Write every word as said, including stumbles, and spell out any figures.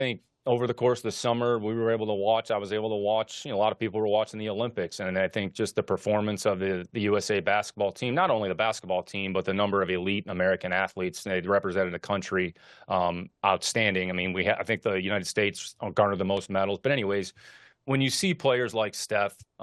think over the course of the summer, we were able to watch I was able to watch, you know, a lot of people were watching the Olympics, and I think just the performance of the the U S A basketball team, not only the basketball team, but the number of elite American athletes, they represented the country, um, outstanding. I mean, we ha I think the United States garnered the most medals, but anyways, when you see players like Steph